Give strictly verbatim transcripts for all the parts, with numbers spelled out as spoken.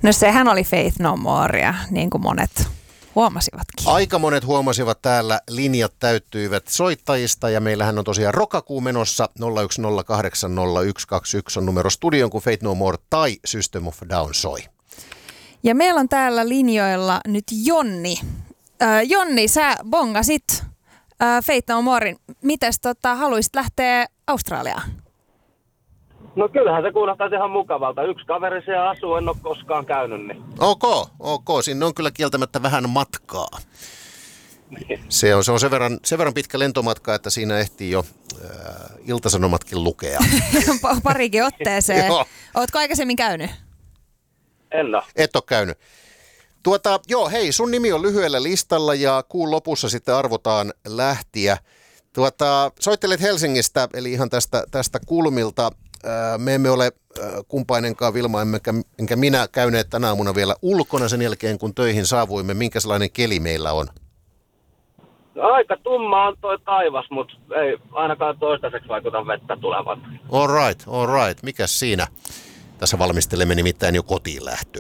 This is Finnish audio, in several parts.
No sehän oli Faith No Morea, niin kuin monet huomasivatkin. Aika monet huomasivat täällä, linjat täyttyivät soittajista ja meillähän on tosiaan rokakuu menossa. Nolla yksi nolla kahdeksan nolla yksi kaksi yksi on numero studion, kun Faith No More tai System of a Down soi. Ja meillä on täällä linjoilla nyt Jonni. Äh, Jonni, sä bongasit äh, Faith No Moren. Mites tota, haluaisit lähteä Australiaan? No kyllähän se kuulostaa ihan mukavalta. Yksi kaveri siellä asuu, en ole koskaan käynyt. Niin. Ok, ok. Sinne on kyllä kieltämättä vähän matkaa. Se on, se on sen, verran, sen verran pitkä lentomatka, että siinä ehtii jo äh, iltasanomatkin lukea. Parikin otteeseen. Ootko aikaisemmin käynyt? En ole. Et ole käynyt. Tuota, joo, hei, sun nimi on lyhyellä listalla ja kuun lopussa sitten arvotaan lähtiä. Tuota, soittelet Helsingistä, eli ihan tästä, tästä kulmilta. Me emme ole kumpainenkaan, Vilma enkä, enkä minä, käyneet tänä aamuna vielä ulkona sen jälkeen, kun töihin saavuimme. Minkälainen keli meillä on? Aika tumma on toi taivas, mutta ei ainakaan toistaiseksi vaikuta vettä tulevan. All right, all right. Mikäs siinä? Tässä valmistelemme nimittäin jo kotiin lähtöä.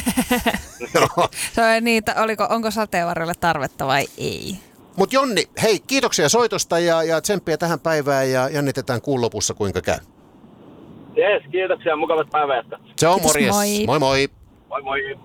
Se on niitä, oliko, onko sateenvarjolle tarvetta vai ei? Mutta Jonni, hei, kiitoksia soitosta ja, ja tsemppiä tähän päivään ja jännitetään kuun lopussa kuinka käy. Jees, kiitoksia. Mukavat päivästä. Se on Kiitos, morjes. moi. Moi moi. Moi moi.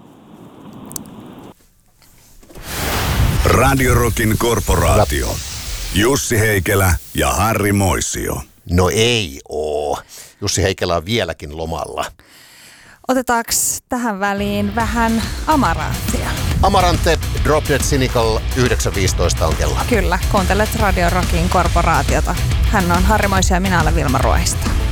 Radio Rockin korporaatio. Jussi Heikelä ja Harri Moisio. No ei oo. Jussi Heikelä on vieläkin lomalla. Otetaanko tähän väliin vähän Amaranttia? Amarante, Drop Dead Cynical, yhdeksän viisitoista on kello. Kyllä, kuuntelet Radio Rockin korporaatiota. Hän on Harri Moisio ja minä olen Vilma Ruohista.